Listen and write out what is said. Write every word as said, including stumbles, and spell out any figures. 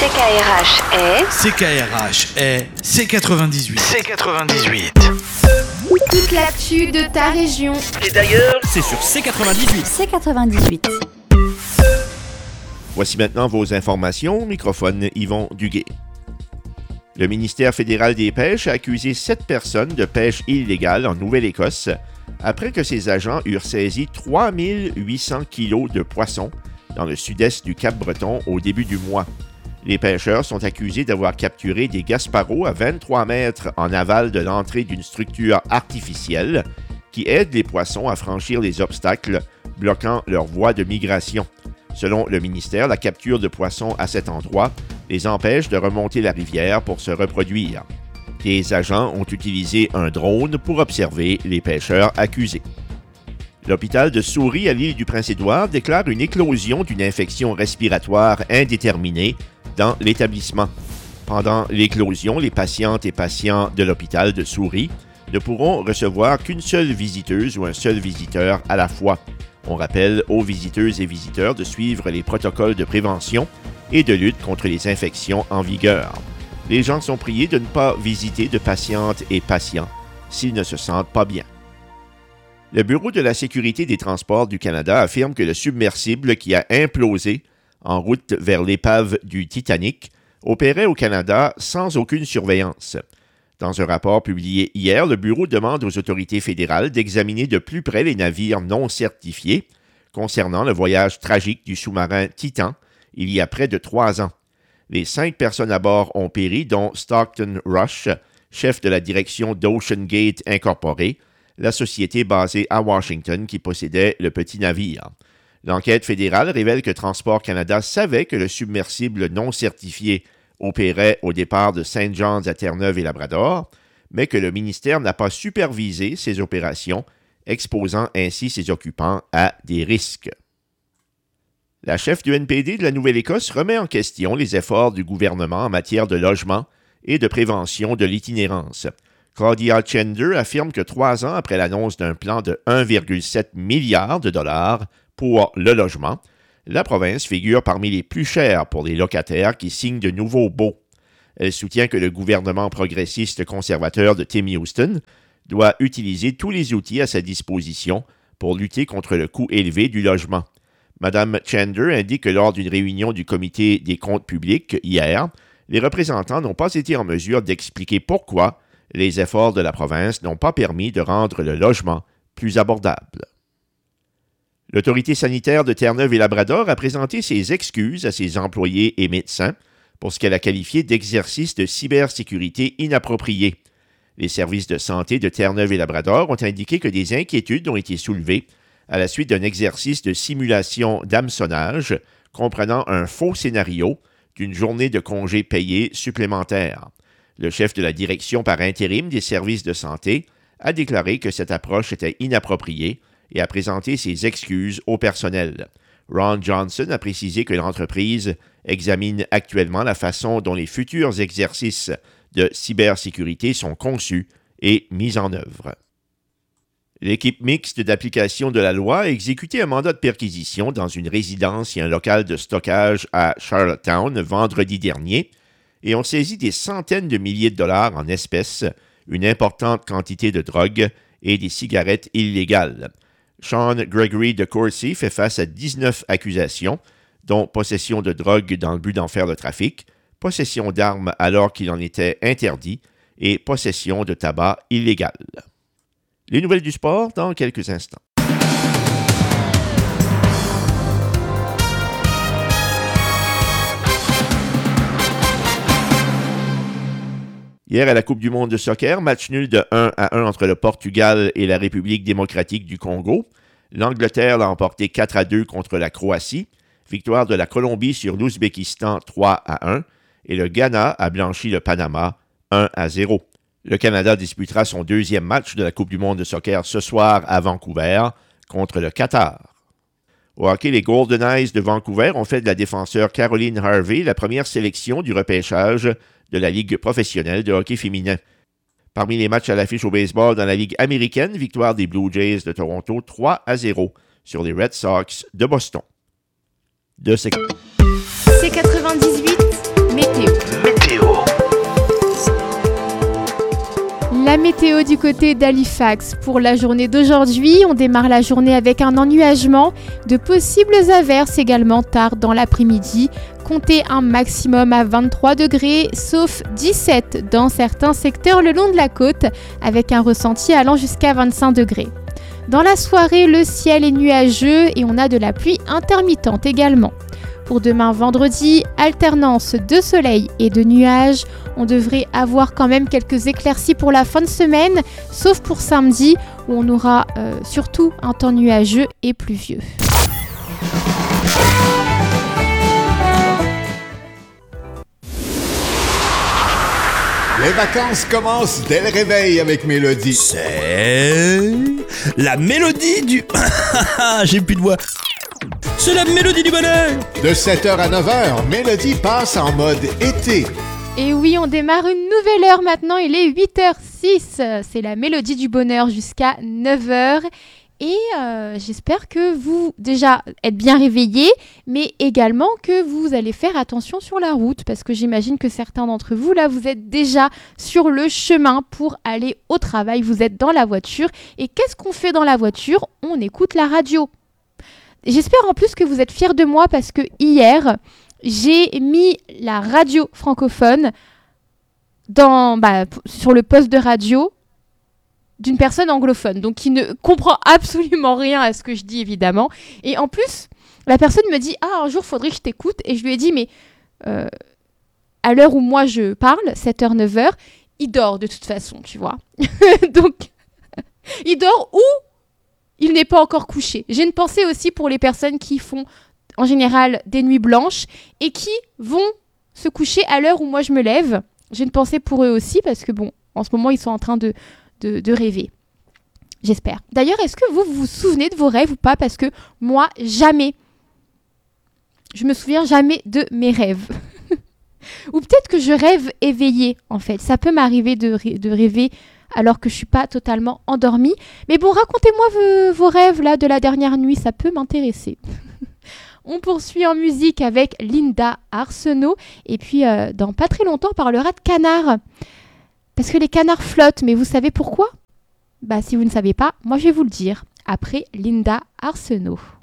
C K R H est... C K R H est C quatre-vingt-dix-huit. C quatre-vingt-dix-huit. Toute l'actu de ta région. Et d'ailleurs, c'est sur C quatre-vingt-dix-huit. C quatre-vingt-dix-huit. Voici maintenant vos informations. Microphone Yvon Duguay. Le ministère fédéral des Pêches a accusé sept personnes de pêche illégale en Nouvelle-Écosse après que ses agents eurent saisi trois mille huit cents kilos de poissons dans le sud-est du Cap-Breton au début du mois. Les pêcheurs sont accusés d'avoir capturé des gasparos à vingt-trois mètres en aval de l'entrée d'une structure artificielle qui aide les poissons à franchir les obstacles bloquant leur voie de migration. Selon le ministère, la capture de poissons à cet endroit les empêche de remonter la rivière pour se reproduire. Les agents ont utilisé un drone pour observer les pêcheurs accusés. L'hôpital de Souris à l'île du Prince-Édouard déclare une éclosion d'une infection respiratoire indéterminée dans l'établissement. Pendant l'éclosion, les patientes et patients de l'hôpital de Souris ne pourront recevoir qu'une seule visiteuse ou un seul visiteur à la fois. On rappelle aux visiteuses et visiteurs de suivre les protocoles de prévention et de lutte contre les infections en vigueur. Les gens sont priés de ne pas visiter de patientes et patients s'ils ne se sentent pas bien. Le Bureau de la sécurité des transports du Canada affirme que le submersible qui a implosé en route vers l'épave du Titanic opérait au Canada sans aucune surveillance. Dans un rapport publié hier, le Bureau demande aux autorités fédérales d'examiner de plus près les navires non certifiés concernant le voyage tragique du sous-marin Titan il y a près de trois ans. Les cinq personnes à bord ont péri, dont Stockton Rush, chef de la direction d'Ocean Gate Incorporée, la société basée à Washington qui possédait le petit navire. L'enquête fédérale révèle que Transport Canada savait que le submersible non certifié opérait au départ de Saint John's à Terre-Neuve et Labrador, mais que le ministère n'a pas supervisé ces opérations, exposant ainsi ses occupants à des risques. La chef du N P D de la Nouvelle-Écosse remet en question les efforts du gouvernement en matière de logement et de prévention de l'itinérance. Claudia Chender affirme que trois ans après l'annonce d'un plan de un virgule sept milliard de dollars pour le logement, la province figure parmi les plus chères pour les locataires qui signent de nouveaux baux. Elle soutient que le gouvernement progressiste conservateur de Tim Houston doit utiliser tous les outils à sa disposition pour lutter contre le coût élevé du logement. Mme Chender indique que lors d'une réunion du comité des comptes publics hier, les représentants n'ont pas été en mesure d'expliquer pourquoi les efforts de la province n'ont pas permis de rendre le logement plus abordable. L'autorité sanitaire de Terre-Neuve et Labrador a présenté ses excuses à ses employés et médecins pour ce qu'elle a qualifié d'exercice de cybersécurité inapproprié. Les services de santé de Terre-Neuve et Labrador ont indiqué que des inquiétudes ont été soulevées à la suite d'un exercice de simulation d'hameçonnage comprenant un faux scénario d'une journée de congé payé supplémentaire. Le chef de la direction par intérim des services de santé a déclaré que cette approche était inappropriée et a présenté ses excuses au personnel. Ron Johnson a précisé que l'entreprise examine actuellement la façon dont les futurs exercices de cybersécurité sont conçus et mis en œuvre. L'équipe mixte d'application de la loi a exécuté un mandat de perquisition dans une résidence et un local de stockage à Charlottetown vendredi dernier et ont saisi des centaines de milliers de dollars en espèces, une importante quantité de drogue et des cigarettes illégales. Sean Gregory de Courcy fait face à dix-neuf accusations, dont possession de drogue dans le but d'en faire le trafic, possession d'armes alors qu'il en était interdit et possession de tabac illégal. Les nouvelles du sport dans quelques instants. Hier, à la Coupe du monde de soccer, match nul de un à un entre le Portugal et la République démocratique du Congo. L'Angleterre l'a emporté quatre à deux contre la Croatie. Victoire de la Colombie sur l'Ouzbékistan trois à un. Et le Ghana a blanchi le Panama un à zéro. Le Canada disputera son deuxième match de la Coupe du monde de soccer ce soir à Vancouver contre le Qatar. Au hockey, les Golden Knights de Vancouver ont fait de la défenseur Caroline Harvey la première sélection du repêchage de la Ligue professionnelle de hockey féminin. Parmi les matchs à l'affiche au baseball dans la Ligue américaine, victoire des Blue Jays de Toronto trois à zéro sur les Red Sox de Boston. De C... C quatre-vingt-dix-huit, mais La météo du côté d'Halifax. Pour la journée d'aujourd'hui, on démarre la journée avec un ennuagement, de possibles averses également tard dans l'après-midi. Comptez un maximum à vingt-trois degrés, sauf dix-sept dans certains secteurs le long de la côte, avec un ressenti allant jusqu'à vingt-cinq degrés. Dans la soirée, le ciel est nuageux et on a de la pluie intermittente également. Pour demain vendredi, alternance de soleil et de nuages. On devrait avoir quand même quelques éclaircies pour la fin de semaine, sauf pour samedi où on aura euh, surtout un temps nuageux et pluvieux. Les vacances commencent dès le réveil avec Mélodie. C'est la mélodie du... J'ai plus de voix. C'est la mélodie du bonheur. De sept heures à neuf heures, Mélodie passe en mode été. Et oui, on démarre une nouvelle heure maintenant, il est huit heures six. C'est la mélodie du bonheur jusqu'à neuf heures. Et euh, j'espère que vous, déjà, êtes bien réveillés, mais également que vous allez faire attention sur la route, parce que j'imagine que certains d'entre vous, là, vous êtes déjà sur le chemin pour aller au travail, vous êtes dans la voiture. Et qu'est-ce qu'on fait dans la voiture ? On écoute la radio. J'espère en plus que vous êtes fiers de moi, parce que hier, j'ai mis la radio francophone dans, bah, sur le poste de radio d'une personne anglophone, donc qui ne comprend absolument rien à ce que je dis, évidemment. Et en plus, la personne me dit « Ah, un jour, faudrait que je t'écoute. » Et je lui ai dit « Mais euh, à l'heure où moi je parle, sept heures, neuf heures, il dort de toute façon, tu vois. » Donc, il dort ou il n'est pas encore couché. J'ai une pensée aussi pour les personnes qui font, en général, des nuits blanches et qui vont se coucher à l'heure où moi je me lève. J'ai une pensée pour eux aussi, parce que, bon, en ce moment, ils sont en train de... De, de rêver, j'espère. D'ailleurs, est-ce que vous, vous vous souvenez de vos rêves ou pas ? Parce que moi, jamais. Je me souviens jamais de mes rêves. Ou peut-être que je rêve éveillée, en fait. Ça peut m'arriver de, rê- de rêver alors que je suis pas totalement endormie. Mais bon, racontez-moi vos, vos rêves là de la dernière nuit, ça peut m'intéresser. On poursuit en musique avec Linda Arsenault. Et puis, euh, dans pas très longtemps, on parlera de canards. Parce que les canards flottent, mais vous savez pourquoi ? Bah si vous ne savez pas, moi je vais vous le dire, après Linda Arsenault.